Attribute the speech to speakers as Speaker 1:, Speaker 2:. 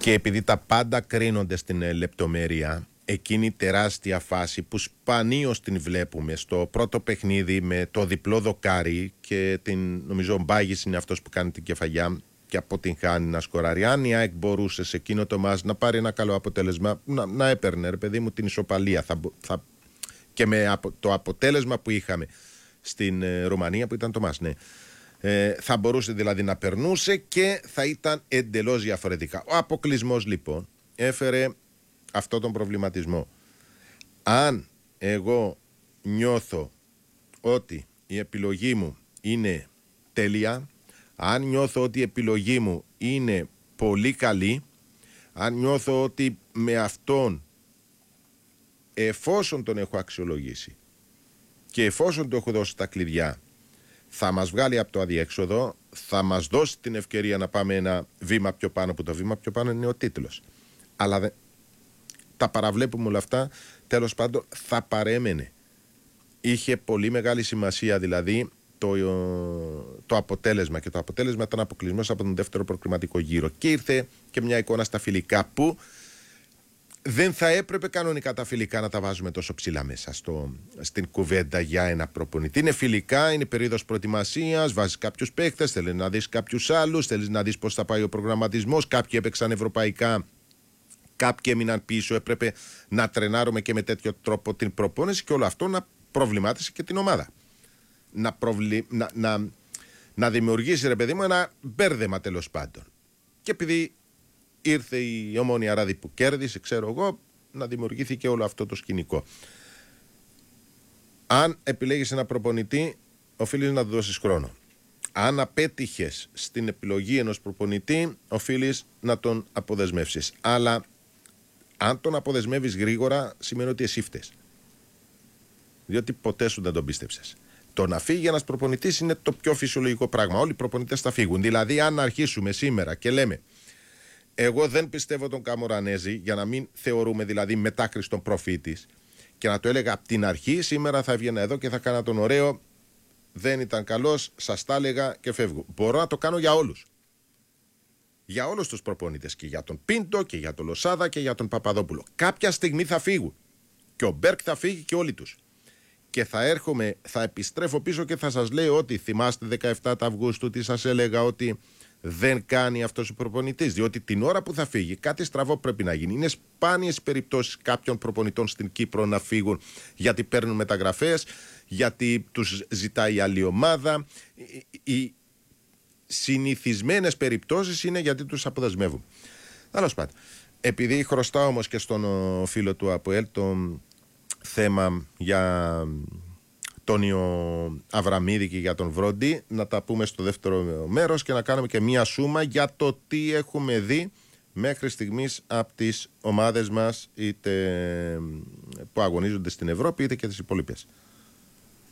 Speaker 1: Και επειδή τα πάντα κρίνονται στην λεπτομέρεια, εκείνη η τεράστια φάση που σπανίως την βλέπουμε στο πρώτο παιχνίδι με το διπλό δοκάρι και νομίζω ο Μπάγης είναι αυτός που κάνει την κεφαγιά και αποτυγχάνει να σκοράρει. Αν η ΑΕΚ μπορούσε σε εκείνο το μάτς να πάρει ένα καλό αποτέλεσμα, να έπαιρνε, ρε παιδί μου, την ισοπαλία. Και με το αποτέλεσμα που είχαμε στην Ρουμανία, που ήταν το μάτς, ναι. Θα μπορούσε δηλαδή να περνούσε και θα ήταν εντελώς διαφορετικά. Ο αποκλεισμός λοιπόν έφερε αυτό τον προβληματισμό. Αν εγώ νιώθω ότι η επιλογή μου είναι τέλεια, αν νιώθω ότι η επιλογή μου είναι πολύ καλή, αν νιώθω ότι με αυτόν, εφόσον τον έχω αξιολογήσει και εφόσον του έχω δώσει τα κλειδιά, θα μας βγάλει από το αδιέξοδο, θα μας δώσει την ευκαιρία να πάμε ένα βήμα πιο πάνω, που το βήμα πιο πάνω είναι ο τίτλος. Αλλά τα παραβλέπουμε όλα αυτά, τέλος πάντων θα παρέμενε. Είχε πολύ μεγάλη σημασία δηλαδή το αποτέλεσμα, και το αποτέλεσμα ήταν αποκλεισμός από τον δεύτερο προκριματικό γύρο. Και ήρθε και μια εικόνα στα φιλικά που δεν θα έπρεπε κανονικά τα φιλικά να τα βάζουμε τόσο ψηλά μέσα στην κουβέντα για ένα προπονητή. Είναι φιλικά, είναι περίοδος προετοιμασίας, βάζεις κάποιους παίκτες, θέλεις να δεις κάποιους άλλους, θέλεις να δεις πώς θα πάει ο προγραμματισμός. Κάποιοι έπαιξαν ευρωπαϊκά, κάποιοι έμειναν πίσω, έπρεπε να τρενάρουμε και με τέτοιο τρόπο την προπόνηση και όλο αυτό να προβλημάτισε και την ομάδα. Να δημιουργήσει, ρε παιδί μου, ένα μπέρδεμα τέλος πάντων. Και επειδή ήρθε η Ομόνοια Ράδη που κέρδισε, ξέρω εγώ, να δημιουργήθηκε όλο αυτό το σκηνικό. Αν επιλέγεις ένα προπονητή, οφείλεις να του δώσεις χρόνο. Αν απέτυχες στην επιλογή ενός προπονητή, οφείλεις να τον αποδεσμεύσεις. Αλλά αν τον αποδεσμεύεις γρήγορα, σημαίνει ότι εσύ φταίς. Διότι ποτέ σου δεν τον πίστεψες. Το να φύγει ένας προπονητής είναι το πιο φυσιολογικό πράγμα. Όλοι οι προπονητές θα φύγουν. Δηλαδή, αν αρχίσουμε σήμερα και λέμε, εγώ δεν πιστεύω τον Καμορανέζη, για να μην θεωρούμε δηλαδή μετάκριστον προφήτης, και να το έλεγα από την αρχή, σήμερα θα έβγαινα εδώ και θα κάνα τον ωραίο, δεν ήταν καλός, σας τα έλεγα και φεύγω. Μπορώ να το κάνω για όλους. Για όλους τους προπονητές, και για τον Πίντο και για τον Λοσάδα και για τον Παπαδόπουλο. Κάποια στιγμή θα φύγουν. Και ο Μπέρκ θα φύγει και όλοι τους. Και θα επιστρέφω πίσω και θα σας λέω ότι θυμάστε 17 Αυγούστου τι σας έλεγα, ότι δεν κάνει αυτός ο προπονητής, διότι την ώρα που θα φύγει κάτι στραβό πρέπει να γίνει. Είναι σπάνιες περιπτώσεις κάποιων προπονητών στην Κύπρο να φύγουν γιατί παίρνουν μεταγραφές, γιατί τους ζητάει άλλη ομάδα. Οι συνηθισμένες περιπτώσεις είναι γιατί τους αποδεσμεύουν. Τέλος πάντων, επειδή χρωστάω όμως και στον φίλο του ΑΠΟΕΛ το θέμα για τον Αβραμίδη και για τον Βρόντι, να τα πούμε στο δεύτερο μέρος και να κάνουμε και μία σούμα για το τι έχουμε δει μέχρι στιγμής από τις ομάδες μας, είτε που αγωνίζονται στην Ευρώπη είτε και τις υπόλοιπες.